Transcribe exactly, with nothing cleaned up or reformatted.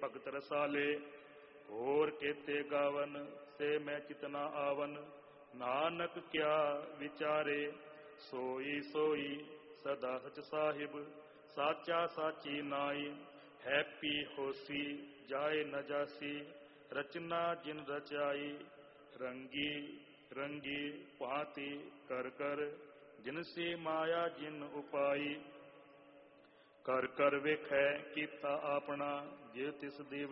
ਭਗਤ ਰਸਾਲੇ। ਹੋਰ ਕੇਤੇ ਗਾਵਨ ਸੇ ਮੈਂ ਚਿਤਨਾ ਆਵਨ, ਨਾਨਕ ਕਿਆ ਵਿਚਾਰੇ। ਸੋਈ ਸੋਈ ਸਦਾ ਸਚ ਸਾਹਿਬ, ਸਾਚਾ ਸਾਚੀ ਨਾਈ। ਹੈਪੀ ਹੋਸੀ ਜਾਏ ਨ ਜਾਸੀ, ਰਚਨਾ ਜਿਨ ਰਚਾਈ। ਰੰਗੀ ਰੰਗੀ ਭਾਂਤੀ ਕਰ ਕਰ, ਜਿਨ ਸੀ ਮਾਇਆ ਜਿਨ ਉਪਾਈ। ਕਰ ਕਰ ਵੇਖੈ ਕੀਤਾ ਆਪਣਾ, ਜੇ ਤਿਸ ਦੀ